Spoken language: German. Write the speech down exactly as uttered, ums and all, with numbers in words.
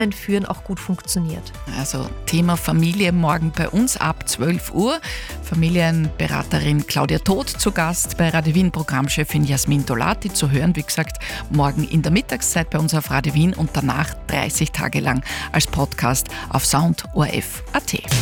Führen auch gut funktioniert. Also Thema Familie morgen bei uns ab zwölf Uhr. Familienberaterin Claudia Todt zu Gast, bei Radio Wien Programmchefin Jasmin Dolati zu hören. Wie gesagt, morgen in der Mittagszeit bei uns auf Radio Wien und danach dreißig Tage lang als Podcast auf Sound O R F Punkt A T.